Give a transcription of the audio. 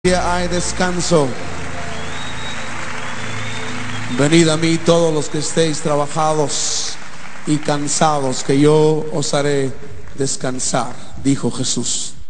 Hay descanso. Venid a mí todos los que estéis trabajados y cansados, que yo os haré descansar, dijo Jesús.